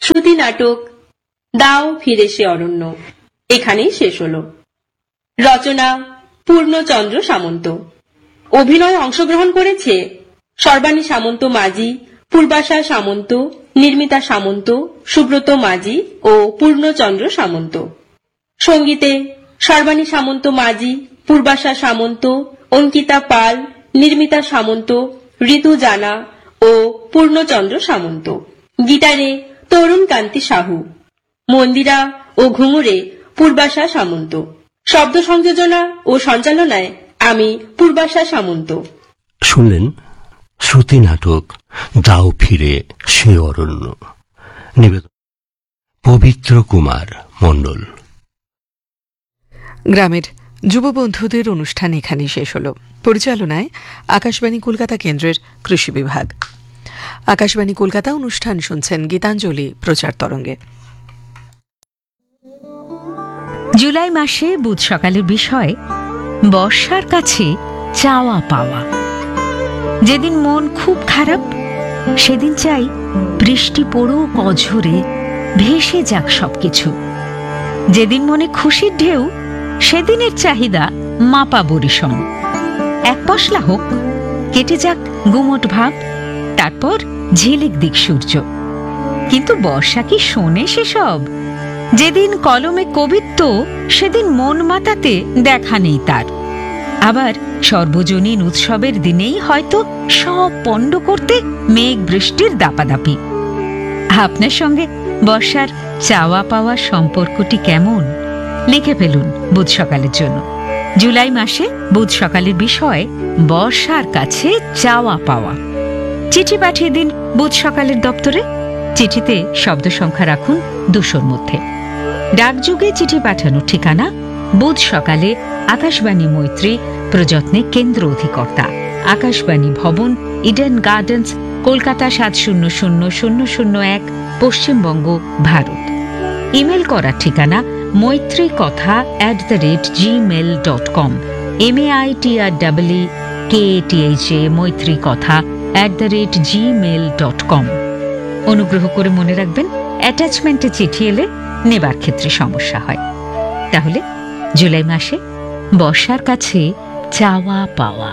শ্রুতি নাটক দাও ফিরে সে অরণ্য এখানেই শেষ হল। রচনা পূর্ণচন্দ্র সামন্ত। অভিনয়ে অংশগ্রহণ করেছে সর্বাণী সামন্ত মাঝি, পূর্বাশা সামন্ত, নির্মিতা সামন্ত, সুব্রত মাঝি ও পূর্ণচন্দ্র সামন্ত। সঙ্গীতে সর্বাণী সামন্ত মাঝি, পূর্বাশা সামন্ত, অঙ্কিতা পাল, নির্মিতা সামন্ত, ঋতু জানা ও পূর্ণচন্দ্র সামন্ত। গিটারে তরুণ কান্তি সাহু, মন্দিরা ও ঘুঙুরে পূর্বাশা সামন্ত। শব্দ সংযোজনা ও সঞ্চালনায় আমি পূর্বাশা সামন্ত। শুনলেন শ্রুতি নাটক দাও ফিরে সে অরণ্য, নিবেদন পবিত্র কুমার মণ্ডল। গ্রামের যুববন্ধুদের অনুষ্ঠান এখানেই শেষ হল। পরিচালনায় আকাশবাণী কলকাতা কেন্দ্রের কৃষি বিভাগ। আকাশবাণী কলকাতা অনুষ্ঠান শুনছেন গীতাঞ্জলি প্রচার তরঙ্গে। জুলাই মাসে বুধ সকালের বিষয় বর্ষার কাছে চাওয়া পাওয়া। যেদিন মন খুব খারাপ সেদিন চাই বৃষ্টি পড়ুক অঝরে, ভেসে যাক সবকিছু। যেদিন মনে খুশির ঢেউ সেদিনের চাহিদা মাপা বরিশন। এক পশলা হোক, কেটে যাক গুমট ভাব, তারপর ঝিলিক দিক সূর্য। কিন্তু বর্ষা কি শোনে সেসব? যেদিন কলমে কবিত্ব সেদিন মন মাতাতে দেখা নেই তার। আবার সর্বজনীন উৎসবের দিনেই হয়তো সব পণ্ড করতে মেঘ বৃষ্টির দাপাদাপি। আপনার সঙ্গে বর্ষার চাওয়া পাওয়ার সম্পর্কটি কেমন? লিখে ফেলুন বুধ সকালের জন্য। জুলাই মাসে বুধ সকালের বিষয় বর্ষার কাছে চাওয়া পাওয়া। চিঠি পাঠিয়ে দিন বুধ সকালের দপ্তরে। চিঠিতে শব্দ সংখ্যা রাখুন 200-র মধ্যে। ডাকযোগে চিঠি পাঠানোর ঠিকানা বুধ সকালে আকাশবাণী মৈত্রী, প্রযত্নে কেন্দ্র অধিকর্তা, আকাশবাণী ভবন, Eden gardens, Kolkata 700001, Paschimbanga, Bharat. Email করার ঠিকানা maitrikotha@gmail.com, MAITREEKATHA maitrikotha@gmail.com। অনুগ্রহ করে মনে রাখবেন, অ্যাটাচমেন্টে চিঠি এলে নেবার ক্ষেত্রে সমস্যা হয়। তাহলে জুলাই মাসে বর্ষার কাছে চাওয়া পাওয়া।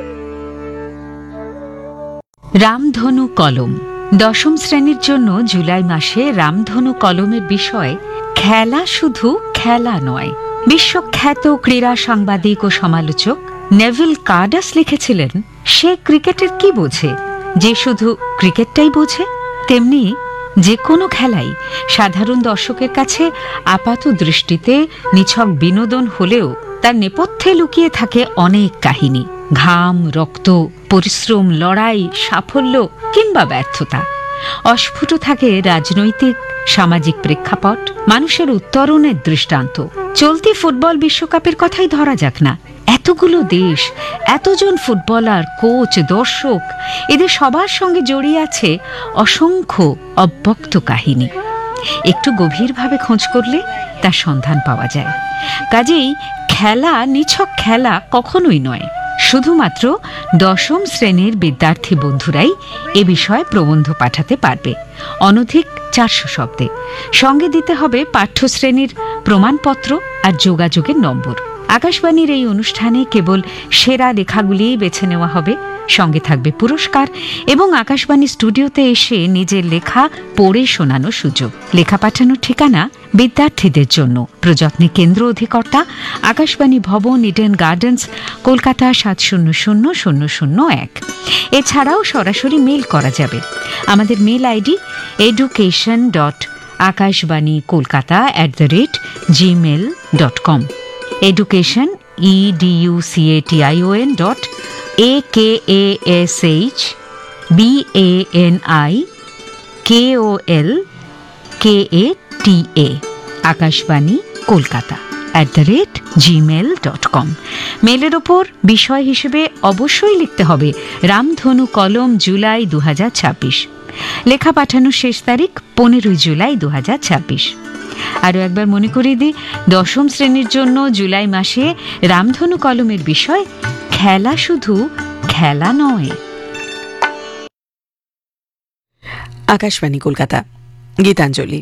রামধনু কলম। 10ম শ্রেণীর জন্য জুলাই মাসে রামধনু কলমের বিষয় খেলা শুধু খেলা নয়। বিশ্বখ্যাত ক্রীড়া সাংবাদিক ও সমালোচক নেভিল কার্ডাস লিখেছিলেন, সে ক্রিকেটের কি বোঝে যে শুধু ক্রিকেটটাই বোঝে। তেমনি যে কোনো খেলাই সাধারণ দর্শকের কাছে আপাত দৃষ্টিতে নিছক বিনোদন হলেও তার নেপথ্যে লুকিয়ে থাকে অনেক কাহিনী। ঘাম, রক্ত, পরিশ্রম, লড়াই, সাফল্য কিংবা ব্যর্থতা। অস্ফুট থাকে রাজনৈতিক, সামাজিক প্রেক্ষাপট, মানুষের উত্তরণের দৃষ্টান্ত। চলতি ফুটবল বিশ্বকাপের কথাই ধরা যাক না। এতগুলো দেশ, এতজন ফুটবলার, কোচ, দর্শক, এদের সবার সঙ্গে জড়িয়ে আছে অসংখ্য অব্যক্ত কাহিনী। একটু গভীরভাবে খোঁজ করলে তার সন্ধান পাওয়া যায়। কাজেই খেলা নিছক খেলা কখনোই নয়। শুধুমাত্র 10ম শ্রেণীর বিদ্যার্থী বন্ধুরাই এ বিষয়ে প্রবন্ধ পাঠাতে পারবে, অনধিক 400 শব্দে। সঙ্গে দিতে হবে পাঠ্যশ্রেণীর প্রমাণপত্র আর যোগাযোগের নম্বর। আকাশবাণীর এই অনুষ্ঠানে কেবল সেরা লেখাগুলি বেছে নেওয়া হবে, সঙ্গে থাকবে পুরস্কার এবং আকাশবাণী স্টুডিওতে এসে নিজের লেখা পড়ে শোনানোর সুযোগ। লেখা পাঠানোর ঠিকানা বিদ্যার্থীদের জন্য, প্রযত্নে কেন্দ্র অধিকর্তা, আকাশবাণী ভবন, ইডেন গার্ডেন্স, কলকাতা 700001। এছাড়াও সরাসরি মেল করা যাবে। আমাদের mail ID education.akashbanikolkata@gmail.com, education education.akashbanikolkata Akashvani Kolkata @gmail.com। মেলের ওপর বিষয় হিসেবে অবশ্যই লিখতে হবে রামধনু কলম, জুলাই 2026। লেখা পাঠানোর শেষ তারিখ 15 জুলাই 2026। আরও একবার মনে করিয়ে দিই, 10ম শ্রেণীর জন্য জুলাই মাসে রামধনু কলমের বিষয় খেলা শুধু খেলা নয়। আকাশবাণী কলকাতা গীতাঞ্জলি।